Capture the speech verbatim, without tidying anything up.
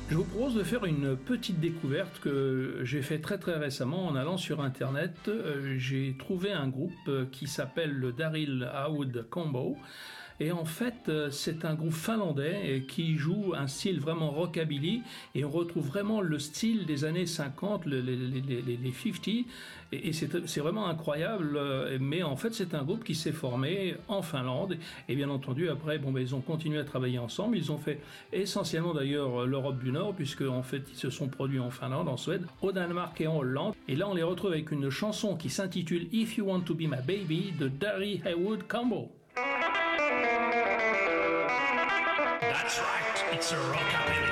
Je vous propose de faire une petite découverte que j'ai fait très très récemment en allant sur internet. Euh, j'ai trouvé un groupe qui s'appelle le Daryl Howard Combo. Et en fait, c'est un groupe finlandais qui joue un style vraiment rockabilly et on retrouve vraiment le style des années cinquante, les, les, les, les, les cinquante, et, et c'est, c'est vraiment incroyable. Mais en fait, c'est un groupe qui s'est formé en Finlande et bien entendu, après, bon, ben, ils ont continué à travailler ensemble. Ils ont fait essentiellement d'ailleurs l'Europe du Nord, puisque en fait, ils se sont produits en Finlande, en Suède, au Danemark et en Hollande. Et là, on les retrouve avec une chanson qui s'intitule If You Want to Be My Baby de Daryl Howard Combo. That's right, it's a rockabilly.